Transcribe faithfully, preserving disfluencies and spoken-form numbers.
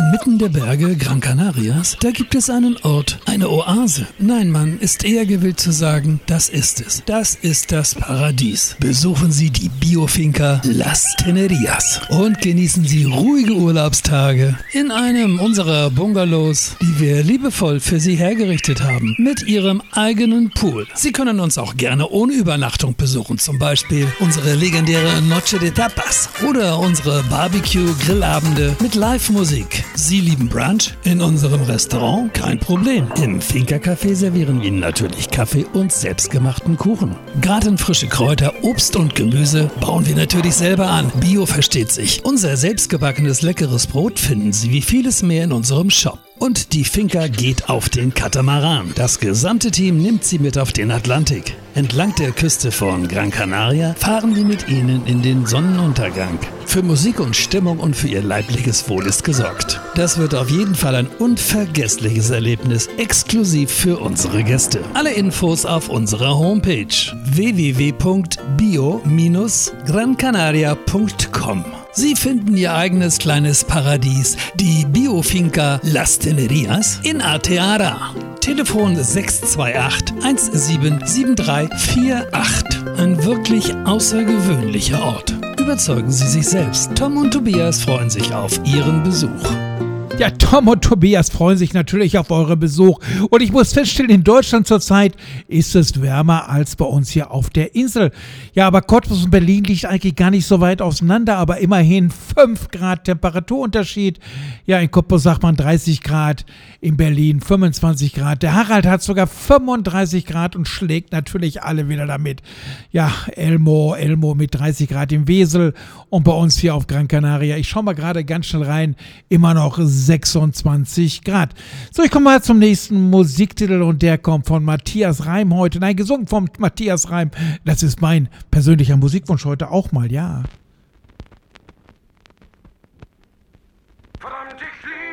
Inmitten der Berge Gran Canarias, da gibt es einen Ort, eine Oase. Nein, man ist eher gewillt zu sagen, das ist es. Das ist das Paradies. Besuchen Sie die Biofinca Las Tenerías und genießen Sie ruhige Urlaubstage in einem unserer Bungalows, die wir liebevoll für Sie hergerichtet haben, mit Ihrem eigenen Pool. Sie können uns auch gerne ohne Übernachtung besuchen, zum Beispiel unsere legendäre Noche de Tapas oder unsere Barbecue-Grillabende mit Live-Musik. Sie lieben Brunch? In unserem Restaurant? Kein Problem. Im Finca-Café servieren wir Ihnen natürlich Kaffee und selbstgemachten Kuchen. Gartenfrische Kräuter, Obst und Gemüse bauen wir natürlich selber an. Bio versteht sich. Unser selbstgebackenes leckeres Brot finden Sie wie vieles mehr in unserem Shop. Und die Finca geht auf den Katamaran. Das gesamte Team nimmt Sie mit auf den Atlantik. Entlang der Küste von Gran Canaria fahren wir mit Ihnen in den Sonnenuntergang. Für Musik und Stimmung und für Ihr leibliches Wohl ist gesorgt. Das wird auf jeden Fall ein unvergessliches Erlebnis, exklusiv für unsere Gäste. Alle Infos auf unserer Homepage w w w punkt bio Bindestrich gran canaria punkt com. Sie finden Ihr eigenes kleines Paradies, die Biofinca Las Tenerías in Arteara. Telefon sechs zwei acht eins sieben sieben drei vier acht. Ein wirklich außergewöhnlicher Ort. Überzeugen Sie sich selbst. Tom und Tobias freuen sich auf Ihren Besuch. Ja, Tom und Tobias freuen sich natürlich auf euren Besuch. Und ich muss feststellen, in Deutschland zurzeit ist es wärmer als bei uns hier auf der Insel. Ja, aber Cottbus und Berlin liegt eigentlich gar nicht so weit auseinander, aber immerhin fünf Grad Temperaturunterschied. Ja, in Cottbus sagt man dreißig Grad, in Berlin fünfundzwanzig Grad. Der Harald hat sogar fünfunddreißig Grad und schlägt natürlich alle wieder damit. Ja, Elmo, Elmo mit dreißig Grad im Wesel und bei uns hier auf Gran Canaria. Ich schaue mal gerade ganz schnell rein, immer noch sechsundzwanzig Grad. So, ich komme mal zum nächsten Musiktitel und der kommt von Matthias Reim heute. Nein, gesungen von Matthias Reim. Das ist mein persönlicher Musikwunsch heute auch mal, ja. Verdammt, ich liebe